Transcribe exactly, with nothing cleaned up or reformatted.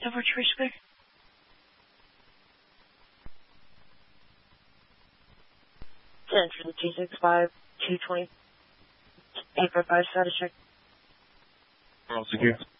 Silver Tree Speak. Enter the two six five, two twenty, eight four five status check. Well, secure.